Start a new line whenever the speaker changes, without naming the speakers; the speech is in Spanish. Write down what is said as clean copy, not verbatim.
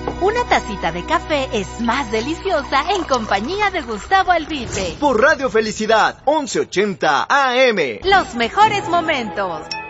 Una tacita de café es más deliciosa en compañía de Gustavo Albife.
Por Radio Felicidad, 1180 AM.
Los mejores momentos.